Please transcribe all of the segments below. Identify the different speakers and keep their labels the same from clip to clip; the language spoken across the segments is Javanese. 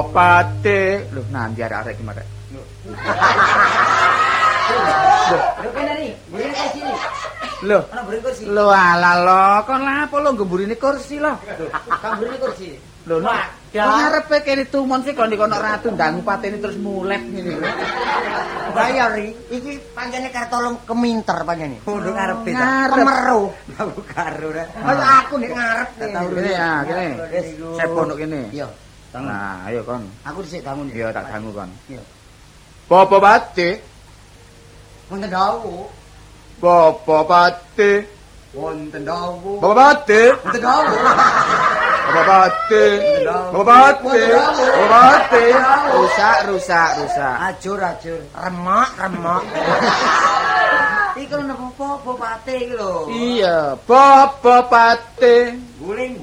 Speaker 1: pate. Lho nanti arek-arek iki marek.
Speaker 2: Lho kene iki, mrene kursi.
Speaker 1: Lho.
Speaker 2: Ana mrene kursi.
Speaker 1: Lho alah lo, kon lapo lo gemburine kursi lo.
Speaker 2: Kang mrene kursi.
Speaker 1: Lho no. Ngarepe kene tumon sih kon dikono ratu ndangu patene terus muleh ngene.
Speaker 2: Bayari, iki pancene kartolong keminter pancene. Kudu ngarepe ta.
Speaker 1: Ngarep.
Speaker 2: Kemeru. Aku karo ra. Kaya aku nek ngarep
Speaker 1: Kene ya, kene. Sepo nduk kene.
Speaker 2: Iya.
Speaker 1: Nah, ayo kon.
Speaker 2: Aku dhisik dangun.
Speaker 1: Iya tak dangu kon.
Speaker 2: Iya.
Speaker 1: Bapak pate.
Speaker 2: Wonten dawu.
Speaker 1: Bapak pate.
Speaker 2: Wonten dawu.
Speaker 1: Bapak pate.
Speaker 2: Wonten dawu.
Speaker 1: Bapak pate. Bapak pate. Bapak pate. Rusak.
Speaker 2: Ajur. Remak. Iki lho apa pate iki lho.
Speaker 1: Iya, bapak pate.
Speaker 2: Guling.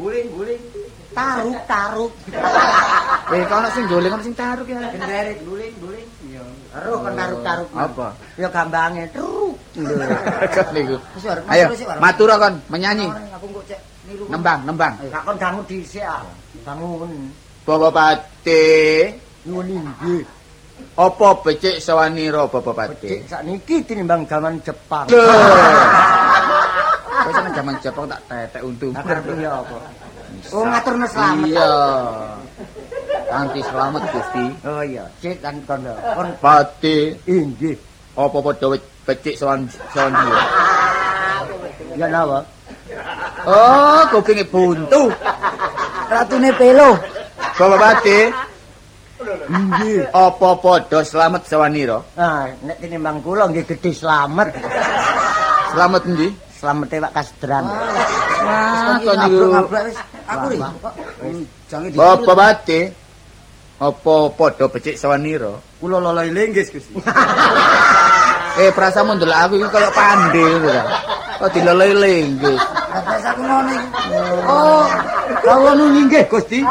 Speaker 2: Taruk.
Speaker 1: Kono sing golek kono sing taruk ya.
Speaker 2: Genderet guling. Iya. Aruh kan taruk.
Speaker 1: Apa?
Speaker 2: Ya gambange truk.
Speaker 1: Kok niku. Ayo, matur kon menyanyi.
Speaker 2: Aku kok cek niru.
Speaker 1: Nembang.
Speaker 2: Kak kon dangu dhisik ah. Dangun.
Speaker 1: Bapak pate.
Speaker 2: Nyuwun inggih.
Speaker 1: Apa becik sawanira Bapak pate?
Speaker 2: Becik sakniki tinimbang jaman Jepang.
Speaker 1: Lho. Kok sampe jaman Jepang tak tetek untung.
Speaker 2: Karep ya apa? Oh ngaturna slamet.
Speaker 1: Iya. Kanthi slamet Gusti.
Speaker 2: Oh iya, cek kan kon. Kon
Speaker 1: Pate.
Speaker 2: inggih.
Speaker 1: Apa padha becik sawanira?
Speaker 2: Ya napa?
Speaker 1: Oh, kupinge buntu.
Speaker 2: Ratune pelo.
Speaker 1: Bapak pate.
Speaker 2: Inggih.
Speaker 1: Apa padha slamet sawanira?
Speaker 2: Ah, nek tinimbang kula nggih gedhe slamet.
Speaker 1: Slamet endi?
Speaker 2: Slamete Pak Kasdran.
Speaker 1: Wah, kon niku.
Speaker 2: Aku ri. Jange
Speaker 1: Bapak pate. Apa padha becik sawanira?
Speaker 2: kula lolo linggis Gusti.
Speaker 1: Prasamu ndelok aku iki kaya pandhe ngono ta. Kok dilelei linggis.
Speaker 2: Prasaku ngono iki. Oh, kawon linggih Gusti.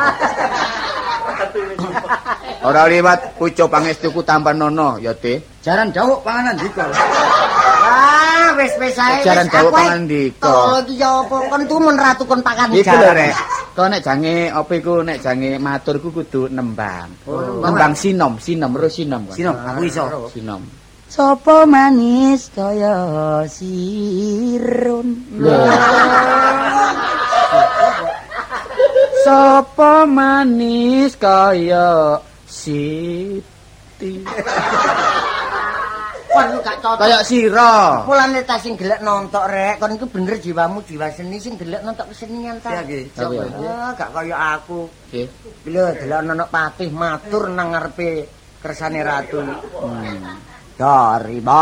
Speaker 1: Ora liwat pucuk pangestuku tanpa nono ya, De.
Speaker 2: Jaran dawuh panganan dika. Ah, wis ae.
Speaker 1: Jaran dawuh panganan dika.
Speaker 2: Tolo iki ya apa? Kon tumen ratu kon pakan
Speaker 1: Iku lho,
Speaker 2: jaran.
Speaker 1: Rek. Kok nek jange apa iku nek jange maturku kudu nembang.
Speaker 2: Oh,
Speaker 1: Nembang sinom ro sinom.
Speaker 2: Sinom, aku iso.
Speaker 1: Sinom.
Speaker 2: Sopo manis kaya sirun.
Speaker 1: Sopo manis kaya Siti.
Speaker 2: Kon gak cocok.
Speaker 1: Kaya sira.
Speaker 2: Mulane ta sing gelek nontok rek, kon iku bener jiwamu jiwa seni sing gelek nontok kesenian ta.
Speaker 3: Iya nggih.
Speaker 2: Ah, gak kaya aku.
Speaker 1: Nggih.
Speaker 2: Lho, delok ana patih matur nang ngarepe kersane ratu. Dari